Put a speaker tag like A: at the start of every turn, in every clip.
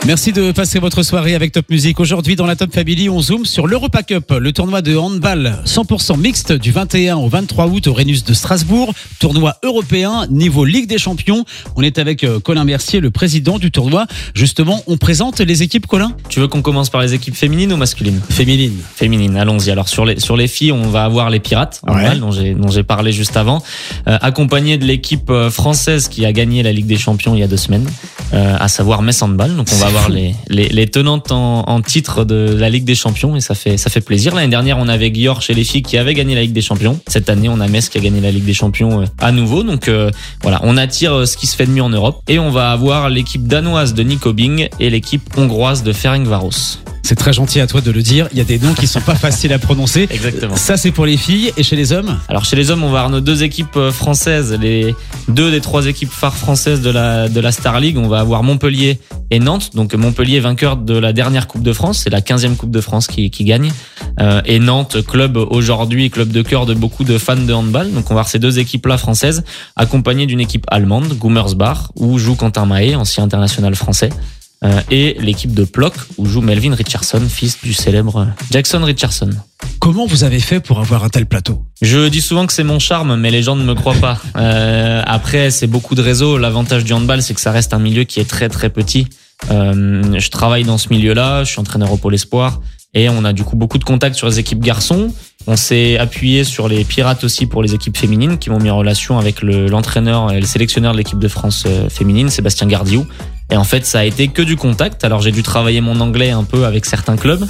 A: Merci de passer votre soirée avec Top Music. Aujourd'hui, dans la Top Family, on zoome sur l'Europa Cup, le tournoi de handball 100% mixte du 21 au 23 août au Rhenus de Strasbourg. Tournoi européen, niveau Ligue des Champions. On est avec Colin Mercier, le président du tournoi. Justement, on présente les équipes, Colin ?
B: Tu veux qu'on commence par les équipes féminines ou masculines ?
A: Féminines,
B: allons-y. Alors sur les filles, on va avoir les Pirates, handball, dont j'ai parlé juste avant, accompagné de l'équipe française qui a gagné la Ligue des Champions il y a 2 semaines, à savoir Metz Handball. Donc on va avoir les tenantes en titre de la Ligue des Champions et ça fait plaisir. L'année dernière, on avait Győr chez les filles qui avait gagné la Ligue des Champions. Cette année, on a Metz qui a gagné la Ligue des Champions à nouveau. Donc voilà, on attire ce qui se fait de mieux en Europe et on va avoir l'équipe danoise de Nykøbing et l'équipe hongroise de Ferencváros.
A: C'est très gentil à toi de le dire. Il y a des noms qui sont pas faciles à prononcer.
B: Exactement.
A: Ça, c'est pour les filles. Et chez les hommes ?
B: Alors, chez les hommes, on va avoir nos 2 équipes françaises, les 2 des 3 équipes phares françaises de la Star League. On va avoir Montpellier et Nantes. Donc, Montpellier vainqueur de la dernière Coupe de France. C'est la 15e Coupe de France qui gagne. Et Nantes, club aujourd'hui, club de cœur de beaucoup de fans de handball. Donc, on va avoir ces 2 équipes-là françaises, accompagnées d'une équipe allemande, Gummersbach, où joue Quentin Mahé, ancien international français. Et l'équipe de Plock où joue Melvin Richardson, fils du célèbre Jackson Richardson.
A: Comment vous avez fait pour avoir un tel plateau ?
B: Je dis souvent que c'est mon charme, mais les gens ne me croient pas. Après, c'est beaucoup de réseaux. L'avantage du handball, c'est que ça reste un milieu qui est très très petit. Je travaille dans ce milieu-là, je suis entraîneur au Pôle Espoir et on a du coup beaucoup de contacts sur les équipes garçons. On s'est appuyé sur les Pirates aussi pour les équipes féminines qui m'ont mis en relation avec l'entraîneur et le sélectionneur de l'équipe de France féminine, Sébastien Gardiou. Et en fait, ça a été que du contact. Alors, j'ai dû travailler mon anglais un peu avec certains clubs.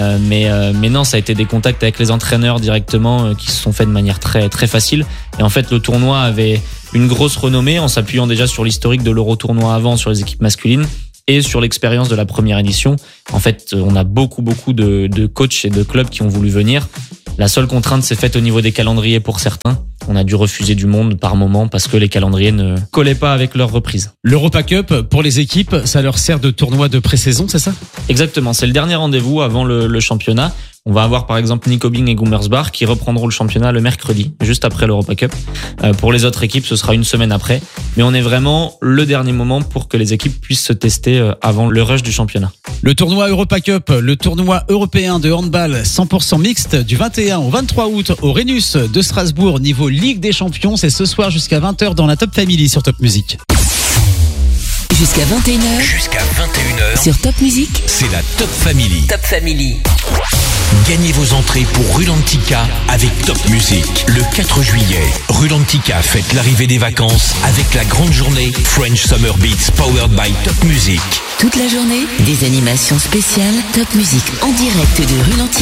B: Mais non, ça a été des contacts avec les entraîneurs directement qui se sont faits de manière très, très facile. Et en fait, le tournoi avait une grosse renommée en s'appuyant déjà sur l'historique de l'Euro-tournoi avant sur les équipes masculines et sur l'expérience de la première édition. En fait, on a beaucoup de coachs et de clubs qui ont voulu venir. La seule contrainte s'est faite au niveau des calendriers pour certains. On a dû refuser du monde par moment parce que les calendriers ne collaient pas avec leur reprise.
A: L'Europa Cup, pour les équipes, ça leur sert de tournoi de pré-saison, c'est ça ?
B: Exactement, c'est le dernier rendez-vous avant le championnat. On va avoir par exemple Nykøbing et Gummersbach qui reprendront le championnat le mercredi, juste après l'Europa Cup. Pour les autres équipes, ce sera une semaine après. Mais on est vraiment le dernier moment pour que les équipes puissent se tester avant le rush du championnat.
A: Le tournoi Europa Cup, le tournoi européen de handball 100% mixte du 21 au 23 août au Rhenus de Strasbourg, niveau Ligue des Champions. C'est ce soir jusqu'à 20h dans la Top Family sur Top Music.
C: Jusqu'à 21h. Sur Top Music.
D: C'est la Top Family.
C: Top Family.
D: Gagnez vos entrées pour Rulantica avec Top Music. Le 4 juillet, Rulantica fête l'arrivée des vacances avec la grande journée French Summer Beats powered by Top Music.
C: Toute la journée, des animations spéciales Top Music en direct de Rulantica.